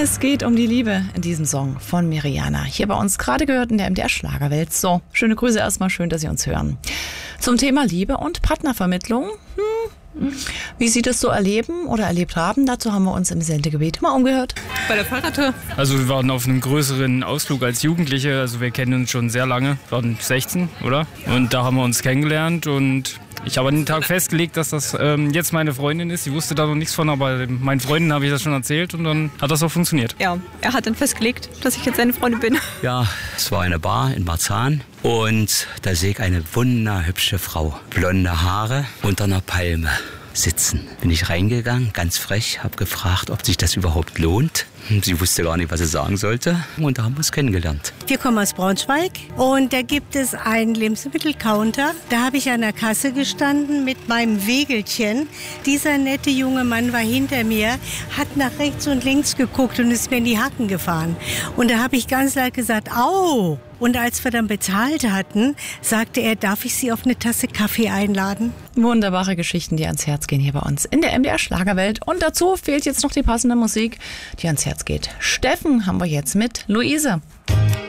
Es geht um die Liebe in diesem Song von Miriana. Hier bei uns gerade gehört in der MDR-Schlagerwelt. So, schöne Grüße erstmal, schön, dass Sie uns hören. Zum Thema Liebe und Partnervermittlung. Wie Sie das so erleben oder erlebt haben, dazu haben wir uns im Sendegebiet mal umgehört. Bei der Fahrradtour. Also wir waren auf einem größeren Ausflug als Jugendliche, also wir kennen uns schon sehr lange, wir waren 16, oder? Und da haben wir uns kennengelernt und ich habe an den Tag festgelegt, dass das jetzt meine Freundin ist. Sie wusste da noch nichts von, aber meinen Freunden habe ich das schon erzählt und dann hat das auch funktioniert. Ja, er hat dann festgelegt, dass ich jetzt seine Freundin bin. Ja, es war eine Bar in Marzahn und da sehe ich eine wunderhübsche Frau. Blonde Haare unter einer Palme sitzen. Bin ich reingegangen, ganz frech, habe gefragt, ob sich das überhaupt lohnt. Sie wusste gar nicht, was sie sagen sollte und da haben wir uns kennengelernt. Wir kommen aus Braunschweig und da gibt es einen Lebensmittelcounter. Da habe ich an der Kasse gestanden mit meinem Wägelchen. Dieser nette junge Mann war hinter mir, hat nach rechts und links geguckt und ist mir in die Hacken gefahren. Und da habe ich ganz laut gesagt, au! Und als wir dann bezahlt hatten, sagte er, darf ich Sie auf eine Tasse Kaffee einladen? Wunderbare Geschichten, die ans Herz gehen hier bei uns in der MDR-Schlagerwelt. Und dazu fehlt jetzt noch die passende Musik, die ans Herz geht. Steffen haben wir jetzt mit Luise.